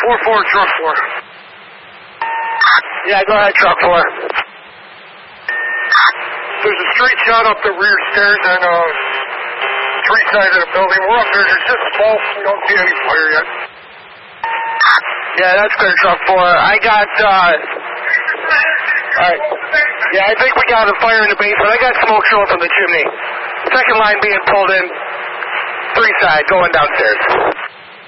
4-4, truck 4. Yeah, go ahead, truck 4. There's a straight shot up the rear stairs on 3 sides of the building. We're up there. There's just smoke. We don't see any fire yet. Yeah, that's clear, truck 4. I got, alright. Yeah, I think we got a fire in the basement. I got smoke showing from the chimney. Second line being pulled in. 3 side, going downstairs.